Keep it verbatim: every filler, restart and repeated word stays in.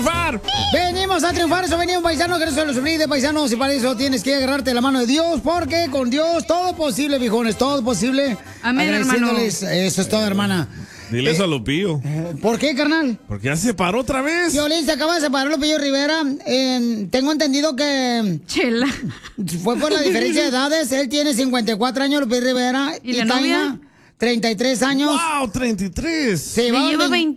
triunfar. Venimos a triunfar, eso venimos, paisano, que no se los olvide, paisanos, y para eso tienes que agarrarte la mano de Dios, porque con Dios todo es posible, viejones, todo es posible. Amén, hermano. Eso es todo, hermana. Dile Eh, eso a Lupillo. ¿Por qué, carnal? Porque ya se paró otra vez. Violín se acaba de separar Lupillo Rivera. Eh, tengo entendido que... Chela. Fue por la diferencia de edades. Él tiene cincuenta y cuatro años, Lupillo Rivera. ¿Y la novia? treinta y tres años. ¡Wow! treinta y tres. Se Me llevaban lleva vein-